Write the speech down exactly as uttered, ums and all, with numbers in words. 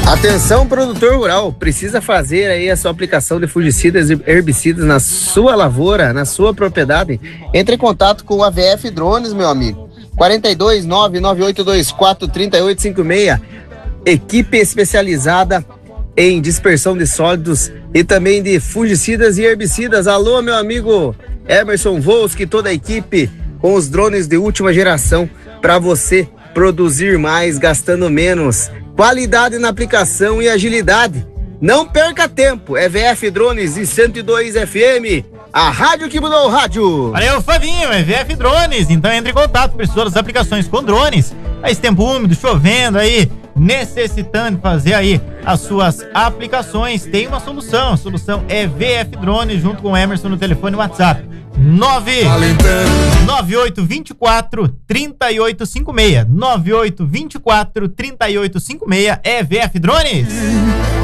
Atenção, produtor rural, precisa fazer aí a sua aplicação de fungicidas e herbicidas na sua lavoura, na sua propriedade? Entre em contato com a V F Drones, meu amigo. quarenta e dois, nove nove oito dois quatro, trinta e oito cinquenta e seis. Equipe especializada em dispersão de sólidos e também de fungicidas e herbicidas. Alô, meu amigo Emerson Volski, toda a equipe com os drones de última geração para você produzir mais gastando menos. Qualidade na aplicação e agilidade. Não perca tempo. É V F Drones e cento e dois F M. A rádio que mudou o rádio. Valeu, Fabinho. É V F Drones. Então entre em contato com suas aplicações com drones. Faz tempo úmido, chovendo aí, necessitando fazer aí as suas aplicações. Tem uma solução. A solução é V F Drones junto com o Emerson no telefone e WhatsApp. nove nove oito dois quatro, três oito cinco seis. nove oito dois quatro, três oito cinco seis é V F Drones.